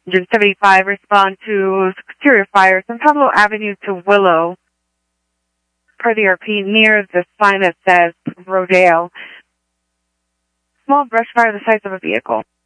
175 respond to exterior fire, San Pablo Avenue to Willow, per the RP, near the sign that says Rodale. Small brush fire the size of a vehicle.